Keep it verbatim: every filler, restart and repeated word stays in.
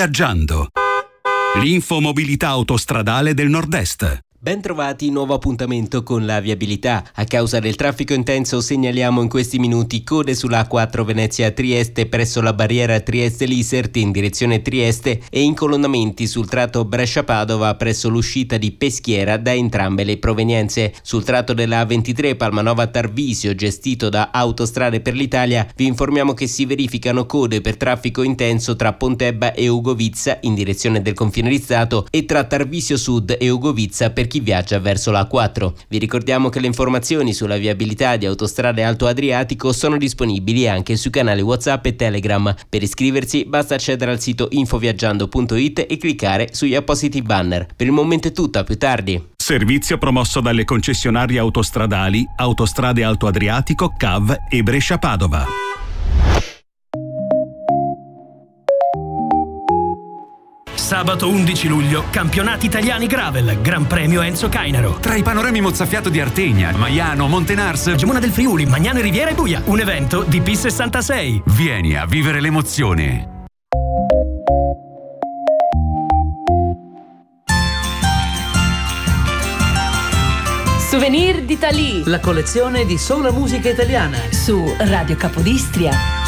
Viaggiando. L'infomobilità autostradale del Nord-Est. Bentrovati, nuovo appuntamento con la viabilità. A causa del traffico intenso segnaliamo in questi minuti code sulla A quattro Venezia-Trieste presso la barriera Trieste-Lisert in direzione Trieste e incolonnamenti sul tratto Brescia-Padova presso l'uscita di Peschiera da entrambe le provenienze. Sul tratto della A ventitré Palmanova-Tarvisio gestito da Autostrade per l'Italia vi informiamo che si verificano code per traffico intenso tra Pontebba e Ugovizza in direzione del confine di Stato e tra Tarvisio Sud e Ugovizza per chi viaggia verso la A quattro. Vi ricordiamo che le informazioni sulla viabilità di Autostrade Alto Adriatico sono disponibili anche sui canali WhatsApp e Telegram. Per iscriversi basta accedere al sito infoviaggiando punto it e cliccare sugli appositi banner. Per il momento è tutto, a più tardi. Servizio promosso dalle concessionarie autostradali Autostrade Alto Adriatico, C A V e Brescia-Padova. Sabato undici luglio, campionati italiani Gravel, Gran Premio Enzo Cainaro. Tra i panorami mozzafiato di Artegna, Maiano, Montenars, Gemona del Friuli, Magnano e Riviera e Buia. Un evento di P sessantasei. Vieni a vivere l'emozione. Souvenir d'Italie, la collezione di sola musica italiana su Radio Capodistria.